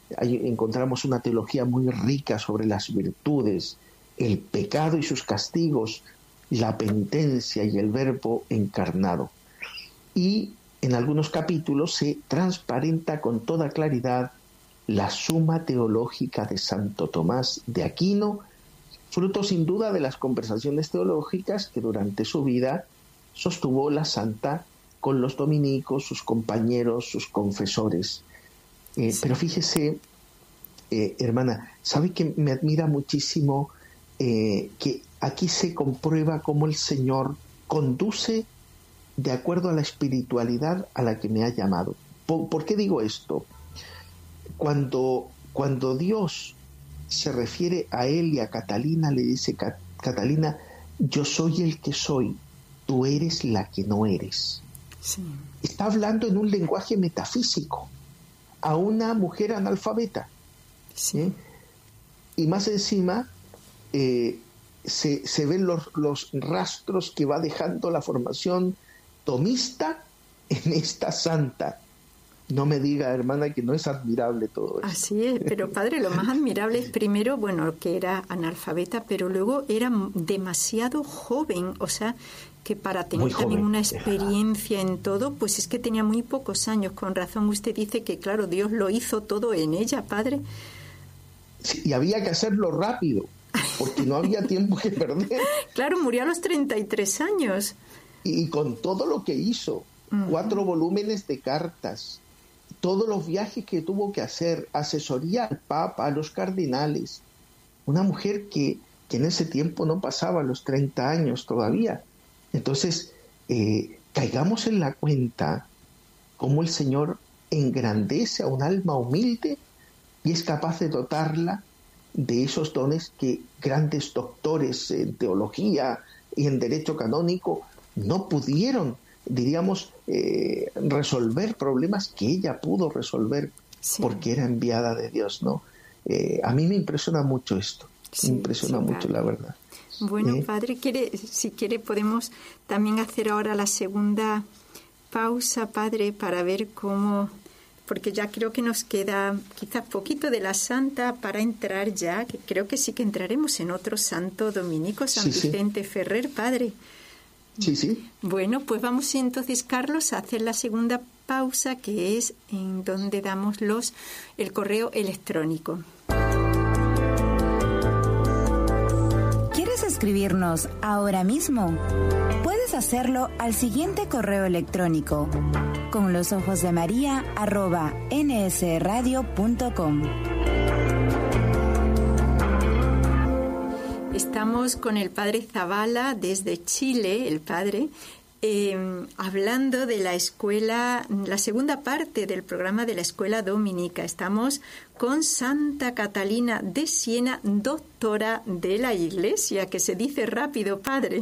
ahí encontramos una teología muy rica sobre las virtudes, el pecado y sus castigos, la penitencia y el Verbo encarnado. Y en algunos capítulos se transparenta con toda claridad la suma teológica de Santo Tomás de Aquino, fruto sin duda de las conversaciones teológicas que durante su vida sostuvo la santa con los dominicos, sus compañeros, sus confesores. Pero fíjese, hermana, ¿sabe que me admira muchísimo que aquí se comprueba cómo el Señor conduce de acuerdo a la espiritualidad a la que me ha llamado? ¿Por qué digo esto? Cuando Dios se refiere a él y a Catalina, le dice: Catalina, yo soy el que soy, tú eres la que no eres. Sí. Está hablando en un lenguaje metafísico a una mujer analfabeta. Sí. Y más encima se ven los rastros que va dejando la formación tomista en esta santa. No me diga, hermana, que no es admirable todo eso. Así es, pero padre, lo más admirable es primero, bueno, que era analfabeta, pero luego era demasiado joven, o sea, que para tener también una experiencia en todo, pues es que tenía muy pocos años. Con razón usted dice que, claro, Dios lo hizo todo en ella, padre. Sí, y había que hacerlo rápido, porque no había tiempo que perder. Claro, murió a los 33 años. Y con todo lo que hizo, 4 volúmenes de cartas, todos los viajes que tuvo que hacer, asesoría al Papa, a los cardenales. Una mujer que en ese tiempo no pasaba los 30 años todavía. Entonces, caigamos en la cuenta cómo el Señor engrandece a un alma humilde y es capaz de dotarla de esos dones que grandes doctores en teología y en derecho canónico no pudieron, diríamos, resolver problemas que ella pudo resolver, sí, porque era enviada de Dios, ¿no? A mí me impresiona mucho esto, sí, me impresiona mucho, la verdad. Bueno, padre, si quiere podemos también hacer ahora la segunda pausa, padre, para ver cómo, porque ya creo que nos queda quizás poquito de la santa para entrar ya, que creo que sí que entraremos en otro santo dominico, San Vicente Ferrer, padre. Sí, sí. Bueno, pues vamos entonces, Carlos, a hacer la segunda pausa, que es en donde damos el correo electrónico. ¿Quieres escribirnos ahora mismo? Puedes hacerlo al siguiente correo electrónico: conlosojosdemaria@nsradio.com. Estamos con el padre Zavala desde Chile, el padre, hablando de la escuela, la segunda parte del programa de la escuela dominica. Estamos con Santa Catalina de Siena, doctora de la Iglesia, que se dice rápido, padre.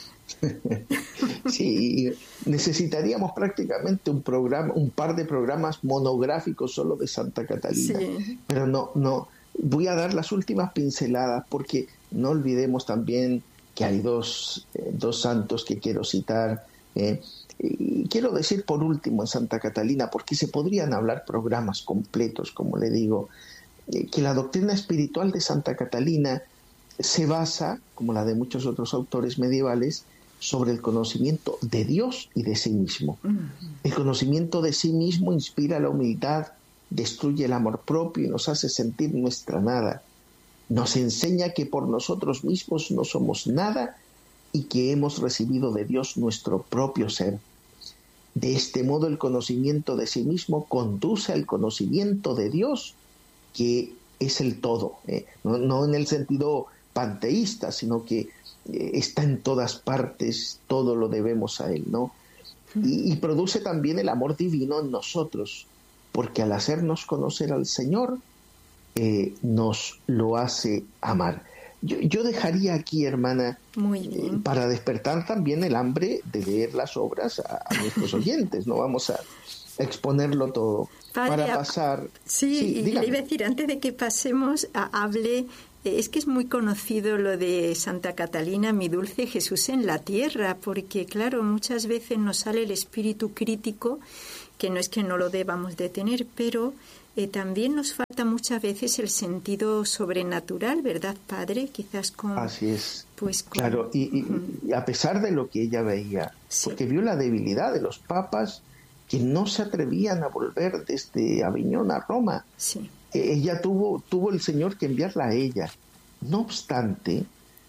Sí, necesitaríamos prácticamente un par de programas monográficos solo de Santa Catalina. Sí. Pero no, voy a dar las últimas pinceladas, porque no olvidemos también que hay dos santos que quiero citar. Y quiero decir por último en Santa Catalina, porque se podrían hablar programas completos, como le digo, que la doctrina espiritual de Santa Catalina se basa, como la de muchos otros autores medievales, sobre el conocimiento de Dios y de sí mismo. El conocimiento de sí mismo inspira la humildad, destruye el amor propio y nos hace sentir nuestra nada. Nos enseña que por nosotros mismos no somos nada y que hemos recibido de Dios nuestro propio ser. De este modo, el conocimiento de sí mismo conduce al conocimiento de Dios, que es el todo, no en el sentido panteísta, sino que está en todas partes, todo lo debemos a Él, ¿no? Y produce también el amor divino en nosotros, porque al hacernos conocer al Señor, nos lo hace amar. Yo dejaría aquí, hermana, para despertar también el hambre de leer las obras a nuestros oyentes. No vamos a exponerlo todo. Padre, para pasar... Sí, y le iba a decir, antes de que pasemos, hable... Es que es muy conocido lo de Santa Catalina, mi dulce Jesús en la tierra, porque, claro, muchas veces nos sale el espíritu crítico, que no es que no lo debamos de tener, pero también nos falta muchas veces el sentido sobrenatural, ¿verdad, padre? Quizás con... Así es. Pues con... Claro, y a pesar de lo que ella veía, sí. porque vio la debilidad de los papas que no se atrevían a volver desde Aviñón a Roma. Sí. Ella tuvo el Señor que enviarla a ella. No obstante,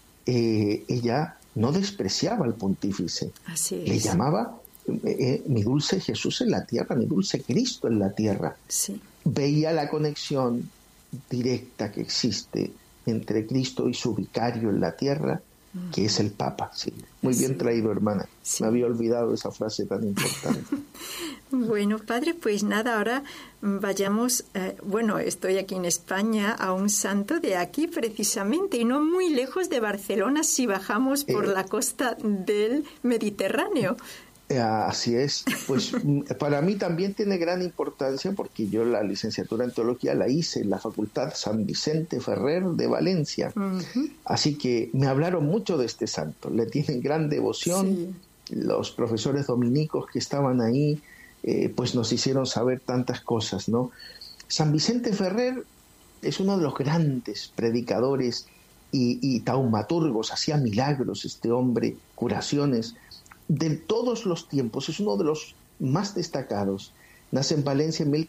ella no despreciaba al pontífice. Así es. Le llamaba mi dulce Jesús en la tierra, mi dulce Cristo en la tierra. Sí. Veía la conexión directa que existe entre Cristo y su vicario en la tierra, que es el Papa. Sí. Muy bien traído, hermana. Sí. Me había olvidado esa frase tan importante. Bueno, padre, pues nada, ahora vayamos, estoy aquí en España, a un santo de aquí precisamente, y no muy lejos de Barcelona si bajamos por la costa del Mediterráneo. Así es. Pues para mí también tiene gran importancia porque yo la licenciatura en teología la hice en la Facultad San Vicente Ferrer de Valencia. Uh-huh. Así que me hablaron mucho de este santo. Le tienen gran devoción. Sí. Los profesores dominicos que estaban ahí pues nos hicieron saber tantas cosas, ¿no? San Vicente Ferrer es uno de los grandes predicadores y taumaturgos. Hacía milagros este hombre, curaciones de todos los tiempos. Es uno de los más destacados. Nace en Valencia en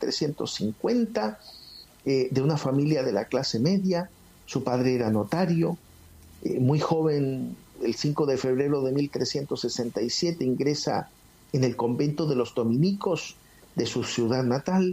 1350, de una familia de la clase media. Su padre era notario. Muy joven, el 5 de febrero de 1367, ingresa en el convento de los dominicos de su ciudad natal,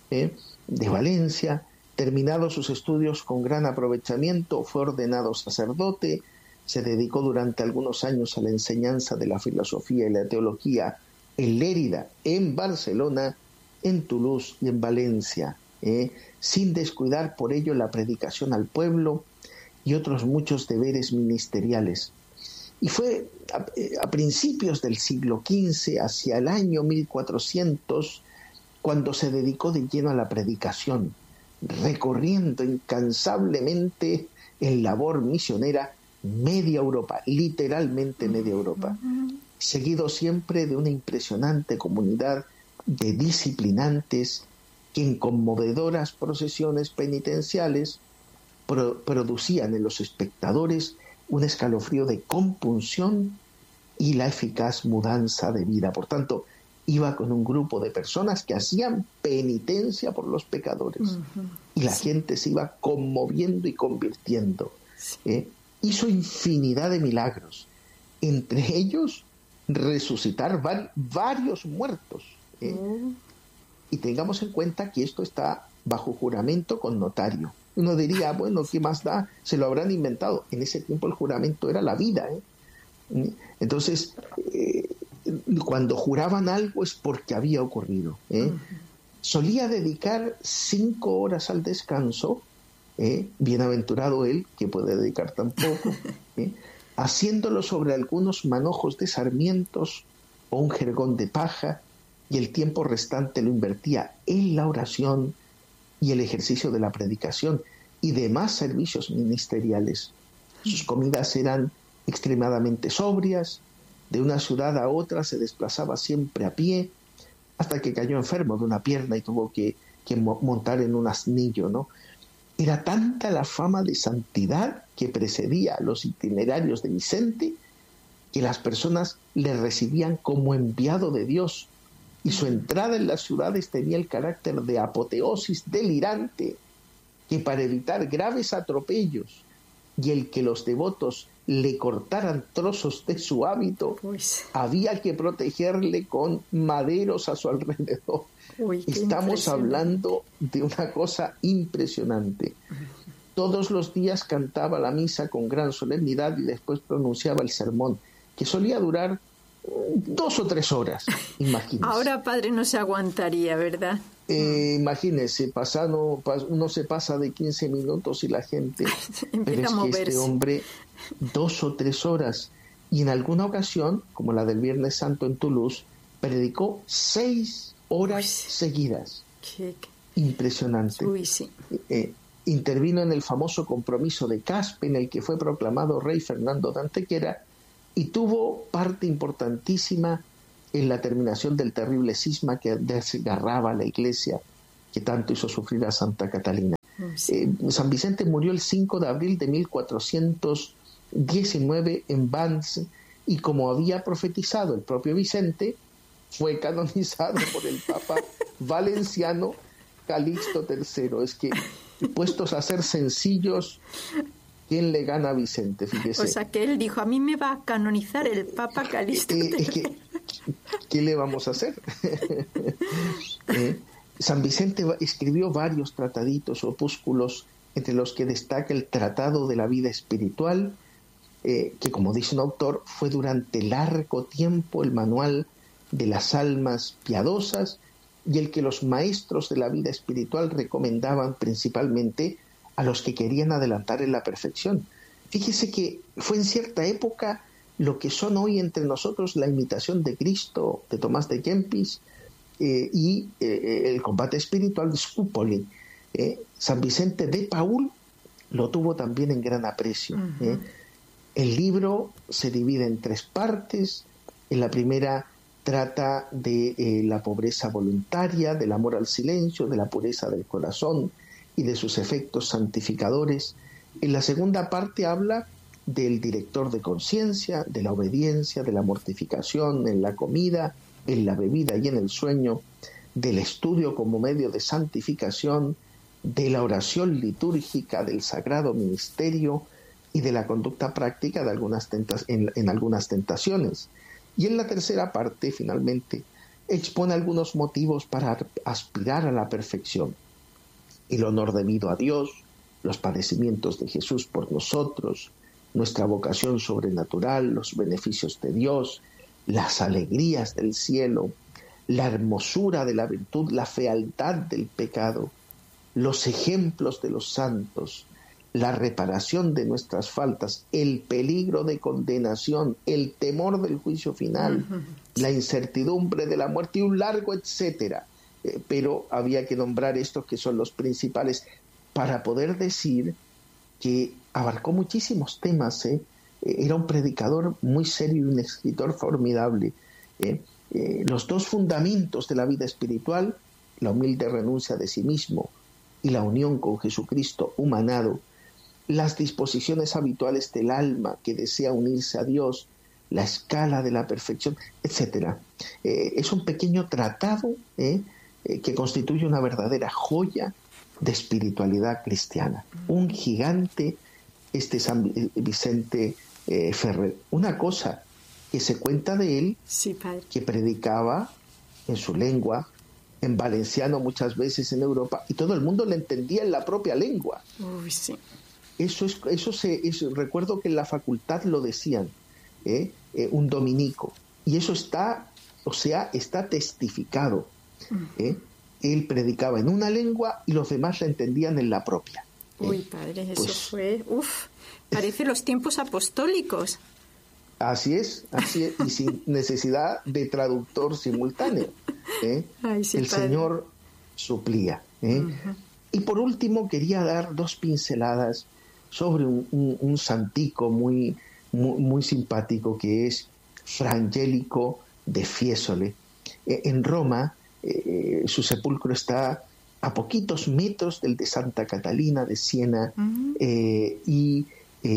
de Valencia. Terminados sus estudios con gran aprovechamiento, fue ordenado sacerdote. Se dedicó durante algunos años a la enseñanza de la filosofía y la teología en Lérida, en Barcelona, en Toulouse y en Valencia, sin descuidar por ello la predicación al pueblo y otros muchos deberes ministeriales. Y fue a principios del siglo XV, hacia el año 1400, cuando se dedicó de lleno a la predicación, recorriendo incansablemente en labor misionera media Europa, literalmente media Europa, seguido siempre de una impresionante comunidad de disciplinantes que en conmovedoras procesiones penitenciales producían en los espectadores un escalofrío de compunción y la eficaz mudanza de vida. Por tanto, iba con un grupo de personas que hacían penitencia por los pecadores, y la gente se iba conmoviendo y convirtiendo. Hizo infinidad de milagros, entre ellos resucitar varios muertos. Y tengamos en cuenta que esto está bajo juramento con notario. Uno diría, bueno, ¿qué más da? Se lo habrán inventado. En ese tiempo el juramento era la vida. Entonces, cuando juraban algo es porque había ocurrido. Solía dedicar 5 horas al descanso. Bienaventurado él, que puede dedicar tan poco, haciéndolo sobre algunos manojos de sarmientos o un jergón de paja, y el tiempo restante lo invertía en la oración y el ejercicio de la predicación y demás servicios ministeriales. Sus comidas eran extremadamente sobrias. De una ciudad a otra se desplazaba siempre a pie, hasta que cayó enfermo de una pierna y tuvo que montar en un asnillo, ¿no? Era tanta la fama de santidad que precedía los itinerarios de Vicente, que las personas le recibían como enviado de Dios, y su entrada en las ciudades tenía el carácter de apoteosis delirante, que para evitar graves atropellos y el que los devotos le cortaran trozos de su hábito, había que protegerle con maderos a su alrededor. Estamos hablando de una cosa impresionante. Todos los días cantaba la misa con gran solemnidad y después pronunciaba el sermón, que solía durar 2 o 3 horas, imagínese. Ahora, padre, no se aguantaría, ¿verdad? Imagínese, uno se pasa de 15 minutos y la gente empieza a moverse. Este hombre 2 o 3 horas, y en alguna ocasión, como la del Viernes Santo en Toulouse, predicó 6 horas seguidas. Impresionante. Sí. Intervino en el famoso compromiso de Caspe, en el que fue proclamado rey Fernando de Antequera, y tuvo parte importantísima en la terminación del terrible cisma que desgarraba a la Iglesia, que tanto hizo sufrir a Santa Catalina. San Vicente murió el 5 de abril de 1419 en Vannes, y como había profetizado el propio Vicente, fue canonizado por el Papa Valenciano Calixto III. Es que, puestos a ser sencillos, ¿quién le gana a Vicente? Fíjese. O sea, que él dijo, a mí me va a canonizar el Papa Calixto III. ¿Qué le vamos a hacer? San Vicente escribió varios trataditos, opúsculos, entre los que destaca el Tratado de la Vida Espiritual, que, como dice un autor, fue durante largo tiempo el manual de las almas piadosas y el que los maestros de la vida espiritual recomendaban principalmente a los que querían adelantar en la perfección. Fíjese que fue en cierta época lo que son hoy entre nosotros la imitación de Cristo de Tomás de Kempis y el combate espiritual de Scupoli. San Vicente de Paúl lo tuvo también en gran aprecio. El libro se divide en 3 partes. En la primera trata de la pobreza voluntaria, del amor al silencio, de la pureza del corazón y de sus efectos santificadores. En la segunda parte habla del director de conciencia, de la obediencia, de la mortificación en la comida, en la bebida y en el sueño, del estudio como medio de santificación, de la oración litúrgica, del sagrado ministerio y de la conducta práctica de en algunas tentaciones. Y en la tercera parte, finalmente, expone algunos motivos para aspirar a la perfección: el honor debido a Dios, los padecimientos de Jesús por nosotros, nuestra vocación sobrenatural, los beneficios de Dios, las alegrías del cielo, la hermosura de la virtud, la fealdad del pecado, los ejemplos de los santos, la reparación de nuestras faltas, el peligro de condenación, el temor del juicio final, la incertidumbre de la muerte y un largo etcétera. Pero había que nombrar estos que son los principales para poder decir que abarcó muchísimos temas. Era un predicador muy serio y un escritor formidable. Los 2 fundamentos de la vida espiritual, la humilde renuncia de sí mismo y la unión con Jesucristo humanado, las disposiciones habituales del alma que desea unirse a Dios, la escala de la perfección, etcétera. Es un pequeño tratado que constituye una verdadera joya de espiritualidad cristiana. Un gigante, San Vicente Ferrer. Una cosa que se cuenta de él, sí, padre, que predicaba en su lengua, en valenciano muchas veces en Europa, y todo el mundo le entendía en la propia lengua. Uy, sí. Recuerdo que en la facultad lo decían, un dominico, y eso está testificado. Él predicaba en una lengua y los demás la entendían en la propia. Uy, padre, eso fue, parece los tiempos apostólicos. Así es, y sin necesidad de traductor simultáneo. Ay, sí, el padre. Señor suplía. Y por último quería dar 2 pinceladas sobre un santico muy, muy, muy simpático, que es Fra Angelico de Fiesole. En Roma, su sepulcro está a poquitos metros del de Santa Catalina de Siena, y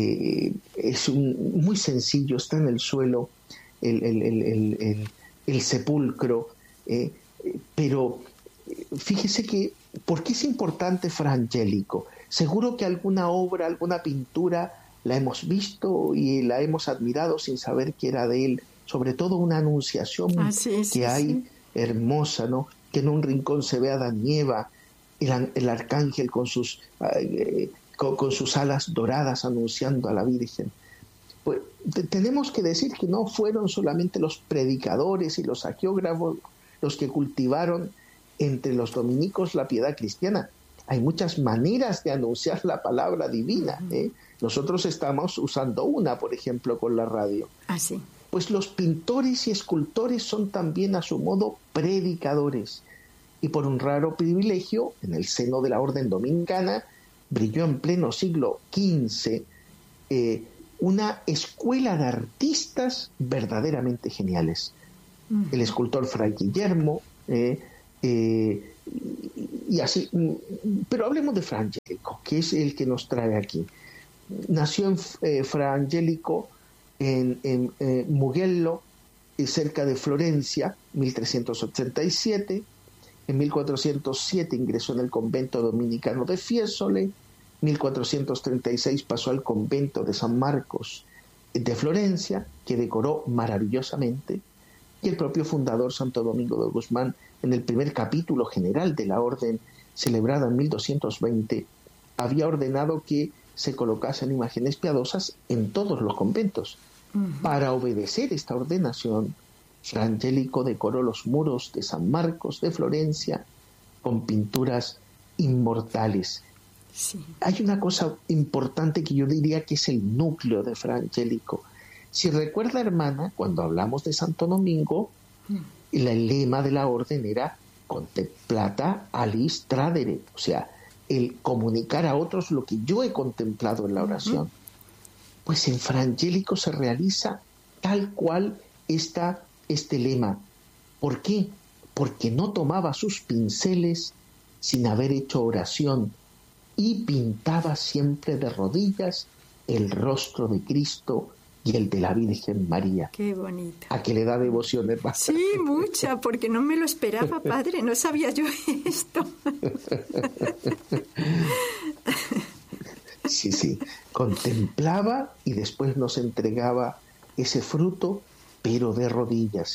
es muy sencillo, está en el suelo el sepulcro, pero fíjese que, ¿por qué es importante Fra Angelico? Seguro que alguna obra, alguna pintura la hemos visto y la hemos admirado sin saber que era de él, sobre todo una anunciación hay hermosa, ¿no? Que en un rincón se ve a Adán y Eva, el arcángel con sus alas doradas anunciando a la Virgen. Pues tenemos que decir que no fueron solamente los predicadores y los hagiógrafos los que cultivaron entre los dominicos la piedad cristiana. Hay muchas maneras de anunciar la palabra divina. Nosotros estamos usando una, por ejemplo, con la radio. Sí. Pues los pintores y escultores son también a su modo predicadores. Y por un raro privilegio, en el seno de la orden dominicana, brilló en pleno siglo XV una escuela de artistas verdaderamente geniales. El escultor Fray Guillermo, y así. Pero hablemos de Fra Angelico, que es el que nos trae aquí. Nació Fra Angelico en Mugello, cerca de Florencia, 1387. En 1407 ingresó en el convento dominicano de Fiesole. 1436 pasó al convento de San Marcos de Florencia, que decoró maravillosamente. Y el propio fundador, Santo Domingo de Guzmán, en el primer capítulo general de la orden, celebrada en 1220, había ordenado que se colocasen imágenes piadosas en todos los conventos. Para obedecer esta ordenación, Fra Angelico decoró los muros de San Marcos de Florencia con pinturas inmortales. Sí. Hay una cosa importante que yo diría que es el núcleo de Fra Angelico. Si recuerda, hermana, cuando hablamos de Santo Domingo, el lema de la orden era contemplata alis tradere, o sea, el comunicar a otros lo que yo he contemplado en la oración. Pues en Fra Angelico se realiza tal cual está este lema. ¿Por qué? Porque no tomaba sus pinceles sin haber hecho oración y pintaba siempre de rodillas el rostro de Cristo y el de la Virgen María. Qué bonito. ¿A qué le da devoción, hermano? Sí, mucha, porque no me lo esperaba, padre, no sabía yo esto. Sí, contemplaba y después nos entregaba ese fruto, pero de rodillas,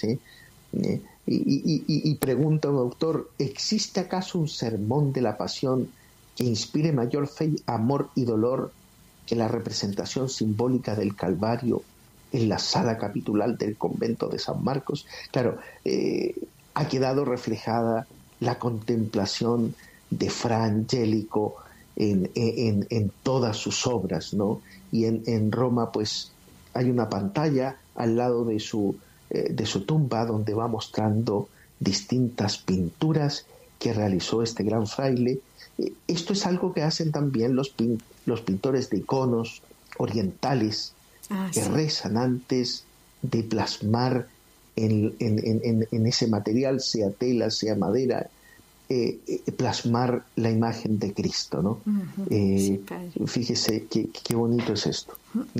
Y pregunta un autor, ¿existe acaso un sermón de la pasión que inspire mayor fe, amor y dolor que la representación simbólica del Calvario en la sala capitular del convento de San Marcos? Claro, ha quedado reflejada la contemplación de Fra Angelico en todas sus obras, ¿no? Y en Roma, pues, hay una pantalla al lado de su tumba donde va mostrando distintas pinturas que realizó este gran fraile. Esto es algo que hacen también los pintores de iconos orientales, que rezan antes de plasmar en ese material, sea tela, sea madera, plasmar la imagen de Cristo, ¿no? Fíjese qué bonito es esto.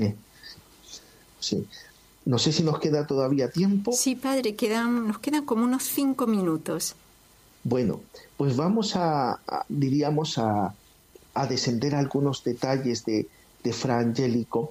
Sí. No sé si nos queda todavía tiempo. Sí, padre, nos quedan como unos 5 minutos. Bueno, pues vamos a descender a algunos detalles de Fra Angelico,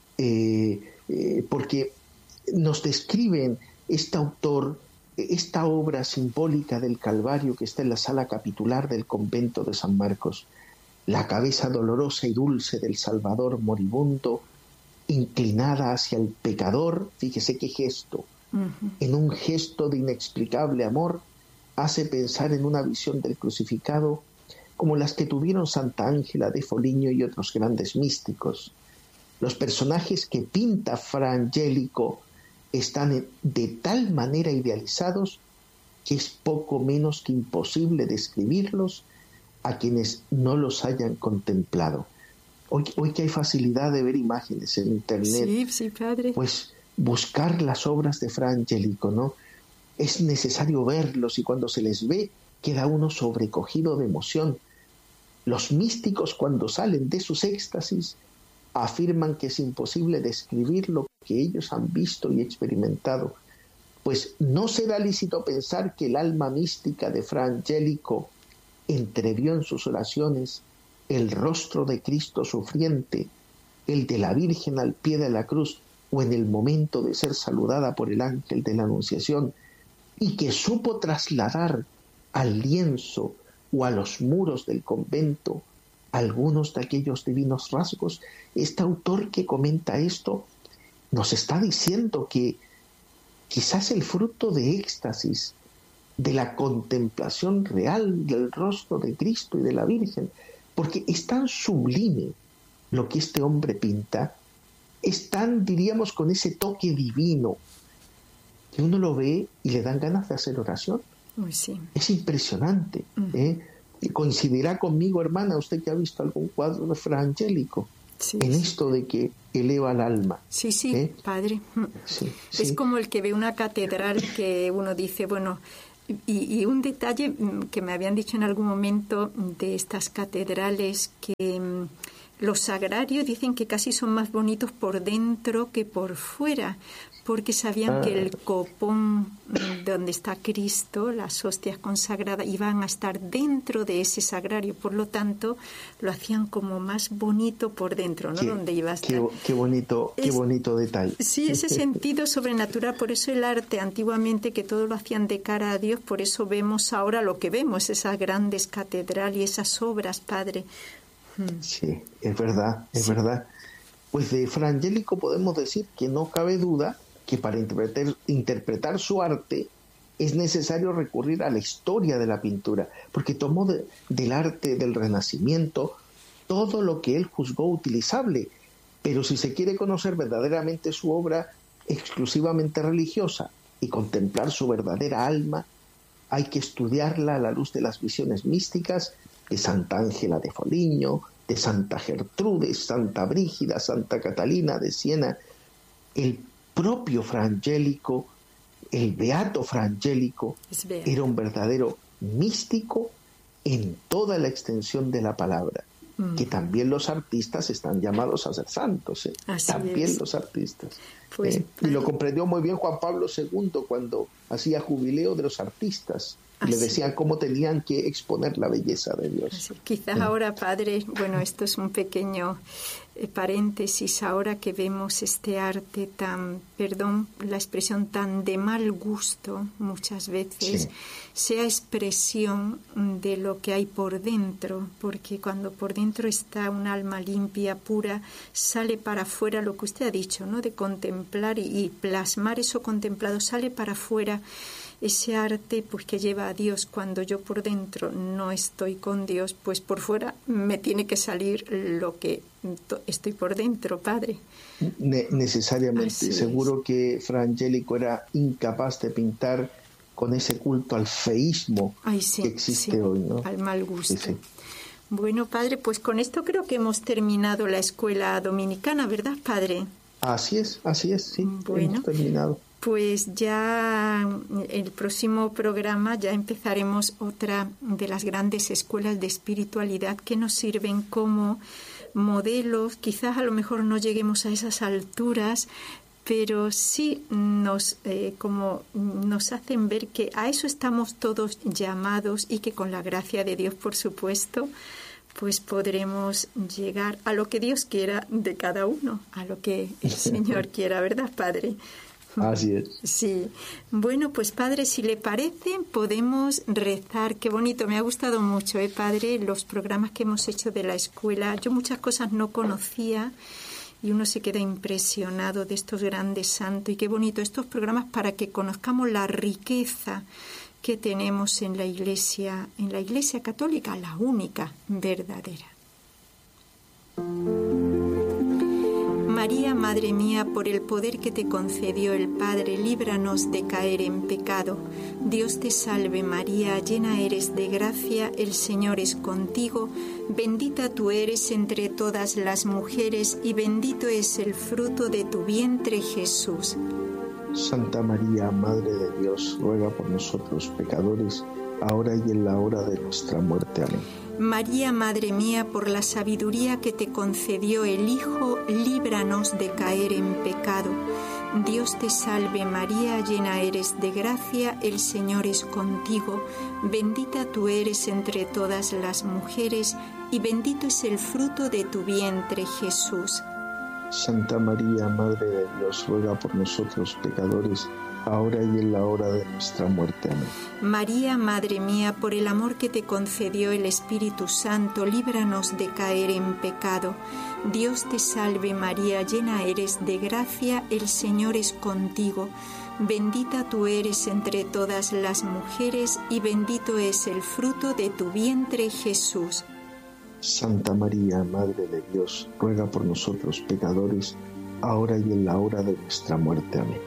porque nos describen este autor, esta obra simbólica del Calvario que está en la sala capitular del convento de San Marcos. La cabeza dolorosa y dulce del Salvador moribundo, inclinada hacia el pecador, fíjese qué gesto, en un gesto de inexplicable amor, hace pensar en una visión del crucificado como las que tuvieron Santa Ángela de Foligno y otros grandes místicos. Los personajes que pinta Fra Angelico están de tal manera idealizados que es poco menos que imposible describirlos a quienes no los hayan contemplado. Hoy que hay facilidad de ver imágenes en internet, sí, padre, pues buscar las obras de Fra Angelico, ¿no? Es necesario verlos y cuando se les ve queda uno sobrecogido de emoción. Los místicos, cuando salen de sus éxtasis, afirman que es imposible describir lo que ellos han visto y experimentado, pues no será lícito pensar que el alma mística de Fra Angelico entrevió en sus oraciones el rostro de Cristo sufriente, el de la Virgen al pie de la cruz o en el momento de ser saludada por el ángel de la Anunciación, y que supo trasladar al lienzo o a los muros del convento algunos de aquellos divinos rasgos. Este autor que comenta esto nos está diciendo que quizás el fruto de éxtasis, de la contemplación real del rostro de Cristo y de la Virgen, porque es tan sublime lo que este hombre pinta, es tan, diríamos, con ese toque divino, que uno lo ve y le dan ganas de hacer oración. Sí. Es impresionante. Coincidirá conmigo, hermana, usted que ha visto algún cuadro de Fra Angelico, en esto de que eleva el alma. Sí, padre. Es como el que ve una catedral que uno dice, bueno, Y un detalle que me habían dicho en algún momento de estas catedrales, que los sagrarios dicen que casi son más bonitos por dentro que por fuera, porque sabían que el copón donde está Cristo, las hostias consagradas, iban a estar dentro de ese sagrario. Por lo tanto, lo hacían como más bonito por dentro, ¿no? Donde iba a estar. Qué bonito detalle. Sí, ese sentido sobrenatural. Por eso el arte, antiguamente, que todo lo hacían de cara a Dios, por eso vemos ahora lo que vemos, esas grandes catedrales y esas obras, Padre. Sí, es verdad. Pues de Fra Angelico podemos decir que no cabe duda que para interpretar su arte es necesario recurrir a la historia de la pintura, porque tomó del arte del Renacimiento todo lo que él juzgó utilizable, pero si se quiere conocer verdaderamente su obra exclusivamente religiosa y contemplar su verdadera alma, hay que estudiarla a la luz de las visiones místicas de Santa Ángela de Foligno, de Santa Gertrudes, Santa Brígida, Santa Catalina de Siena. El propio Fra Angelico, el beato Fra Angelico, era un verdadero místico en toda la extensión de la palabra, que también los artistas están llamados a ser santos, también los artistas. Pues, y lo comprendió muy bien Juan Pablo II cuando hacía jubileo de los artistas. Le decían cómo tenían que exponer la belleza de Dios. Quizás ahora, Padre, bueno, esto es un pequeño paréntesis, ahora que vemos este arte tan, perdón la expresión, tan de mal gusto muchas veces, sea expresión de lo que hay por dentro, porque cuando por dentro está un alma limpia, pura, sale para afuera lo que usted ha dicho, ¿no? De contemplar y plasmar eso contemplado, sale para afuera ese arte pues que lleva a Dios. Cuando yo por dentro no estoy con Dios, pues por fuera me tiene que salir lo que estoy por dentro, Padre. Necesariamente. Así seguro que Fra Angelico era incapaz de pintar con ese culto al feísmo que existe hoy, ¿no? Al mal gusto. Sí. Bueno, Padre, pues con esto creo que hemos terminado la escuela dominicana, ¿verdad, Padre? Así es, sí. Bueno, hemos terminado. Pues ya el próximo programa ya empezaremos otra de las grandes escuelas de espiritualidad que nos sirven como modelos. Quizás a lo mejor no lleguemos a esas alturas, pero sí nos hacen ver que a eso estamos todos llamados y que con la gracia de Dios, por supuesto, pues podremos llegar a lo que Dios quiera de cada uno, a lo que el Señor quiera, ¿verdad, Padre? Así es. Sí. Bueno, pues Padre, si le parece, podemos rezar. Qué bonito, me ha gustado mucho, Padre, los programas que hemos hecho de la escuela. Yo muchas cosas no conocía y uno se queda impresionado de estos grandes santos. Y qué bonito estos programas para que conozcamos la riqueza que tenemos en la Iglesia católica, la única verdadera. María, Madre mía, por el poder que te concedió el Padre, líbranos de caer en pecado. Dios te salve María, llena eres de gracia, el Señor es contigo, bendita tú eres entre todas las mujeres y bendito es el fruto de tu vientre, Jesús. Santa María, Madre de Dios, ruega por nosotros pecadores, ahora y en la hora de nuestra muerte. Amén. María, Madre mía, por la sabiduría que te concedió el Hijo, líbranos de caer en pecado. Dios te salve María, llena eres de gracia, el Señor es contigo, bendita tú eres entre todas las mujeres y bendito es el fruto de tu vientre, Jesús. Santa María, Madre de Dios, ruega por nosotros pecadores, ahora y en la hora de nuestra muerte. Amén. María, Madre mía, por el amor que te concedió el Espíritu Santo, líbranos de caer en pecado. Dios te salve María, llena eres de gracia, el Señor es contigo. Bendita tú eres entre todas las mujeres y bendito es el fruto de tu vientre, Jesús. Santa María, Madre de Dios, ruega por nosotros pecadores, ahora y en la hora de nuestra muerte. Amén.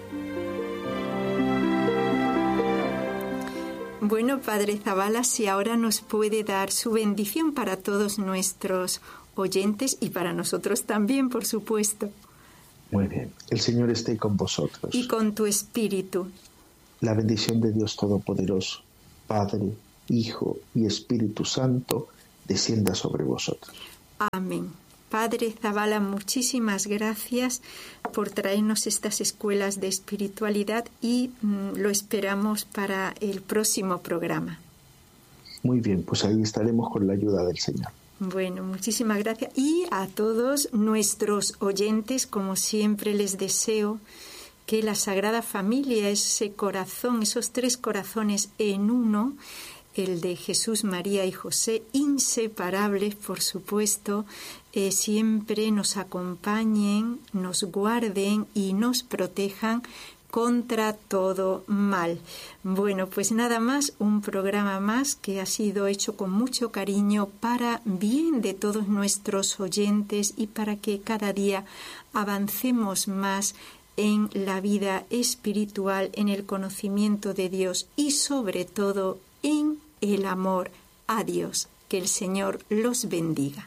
Bueno, Padre Zavala, si ahora nos puede dar su bendición para todos nuestros oyentes y para nosotros también, por supuesto. Muy bien. El Señor esté con vosotros. Y con tu espíritu. La bendición de Dios Todopoderoso, Padre, Hijo y Espíritu Santo, descienda sobre vosotros. Amén. Padre Zavala, muchísimas gracias por traernos estas escuelas de espiritualidad y lo esperamos para el próximo programa. Muy bien, pues ahí estaremos con la ayuda del Señor. Bueno, muchísimas gracias. Y a todos nuestros oyentes, como siempre, les deseo que la Sagrada Familia, ese corazón, esos tres corazones en uno, el de Jesús, María y José, inseparables, por supuesto, siempre nos acompañen, nos guarden y nos protejan contra todo mal. Bueno, pues nada más, un programa más que ha sido hecho con mucho cariño para bien de todos nuestros oyentes y para que cada día avancemos más en la vida espiritual, en el conocimiento de Dios y sobre todo en el amor a Dios. Que el Señor los bendiga.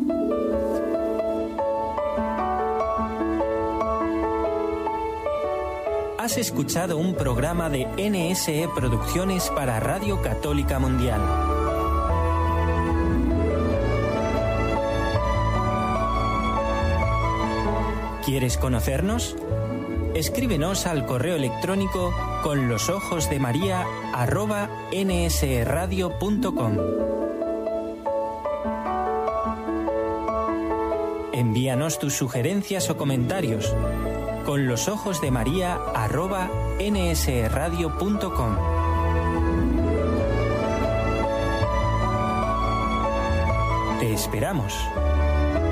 Has escuchado un programa de NSE Producciones para Radio Católica Mundial. ¿Quieres conocernos? Escríbenos al correo electrónico conlosojosdemaria@nsradio.com. Envíanos tus sugerencias o comentarios conlosojosdemaria@nsradio.com. Te esperamos.